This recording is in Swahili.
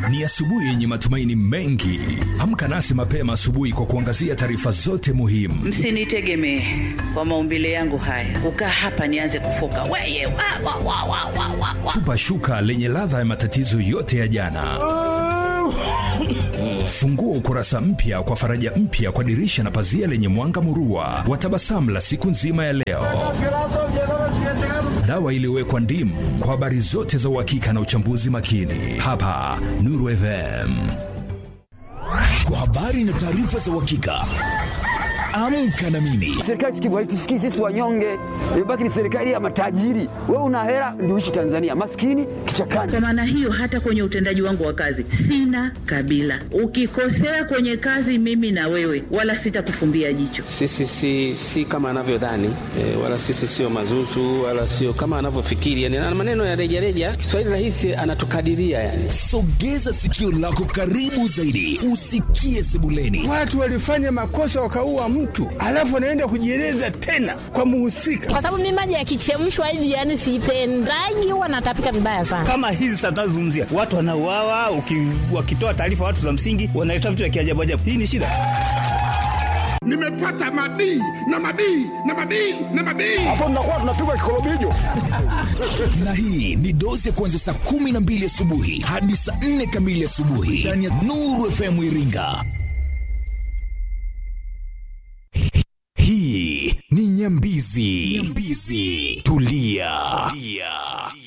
Ni asubuhi yenye matumaini mengi. Amka nasi mapema asubuhi kwa kuangazia taarifa zote muhimu. Msinitegemee kwa maumbile yangu haya. Kukaa hapa nianze kufoka. Weye, Tupa shuka lenye ladha ya matatizo yote ya jana. Fungua ukurasa mpya kwa faraja mpya kwa dirisha na pazia lenye mwanga murua wa tabasamu la siku nzima ya leo. Dawa iliyowekwa ndimu kwa habari zote za uhakika na uchambuzi makini. Hapa Nuru FM. Kwa habari na taarifa za uhakika. Amka na mimi. Serikali sikivu haitusikii sisi wanyonge. Imebaki ni serikali ya matajiri. Wewe una hela ndio uishi Tanzania. Maskini kichakani. Kwa maana hiyo hata kwenye utendaji wangu wa kazi sina kabila. Ukikosea kwenye kazi mimi na wewe wala sitakufumbia jicho. Sisi si kama anavyodhani, wala sisi sio mazuzu wala sio kama anavyofikiri. Yani na maneno ya rejareja, Kiswahili rahisi anatukadiria yani. Sogeza sikio lako karibu zaidi. Usikie sebuleni. Watu walifanya makosa wakaua mtu, alafu anaenda kujieleza tena kwa muhusika. Kwa sababu mimi maji yakichemshwa hivi yani sipendagi, huwa natapika vibaya sana. Kama hizi sasa tunazungumzia watu wanauawa, wakitoa taarifa watu za msingi wanaleta vitu vya kiajabu ajabu. Hii ni shida. Nimepata mabii na mabii na mabii na mabii. Hapo tunakuwa tunapigwa kikorobijo. Na hii ni dozi ya kuanzia saa 12 asubuhi hadi saa 4 kamili asubuhi ndani ya Nuru FM Iringa. Hii ni Nyambizi. Tulia.